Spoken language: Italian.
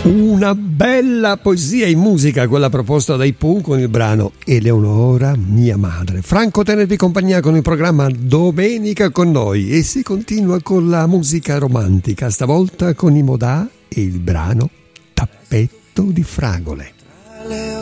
Una bella poesia in musica, quella proposta dai Pooh con il brano Eleonora, mia madre. Franco tenervi compagnia con il programma Domenica con noi e si continua con la musica romantica, stavolta con i Modà e il brano Tappeto di fragole.